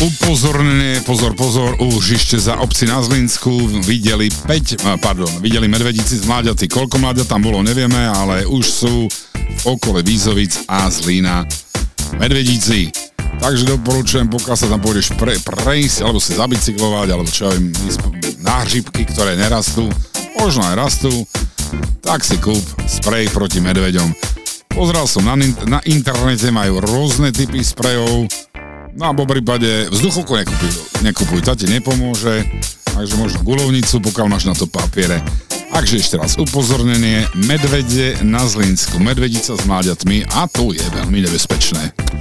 Upozornenie, pozor, Úžište za obci na Zlínsku videli medvedíci z mláďaty. Koľko mláďat tam bolo, nevieme, ale už sú v okolí Vízovic a Zlína medvedíci. Takže doporučujem, pokiaľ sa tam pôjdeš prejsť, alebo si zabicyklovať, alebo čo ja viem, na hřibky, ktoré nerastú, možno aj rastú, tak si kúp sprej proti medveďom. Pozrel som na internete, majú rôzne typy sprejov, no a po prípade vzduchovku nekupuj, tá ti nepomôže, takže možno guľovnicu, pokiaľ máš na to papiere. Takže ešte raz upozornenie, medvede na Zlínsku, medvedica s mláďatmi a to je veľmi nebezpečné.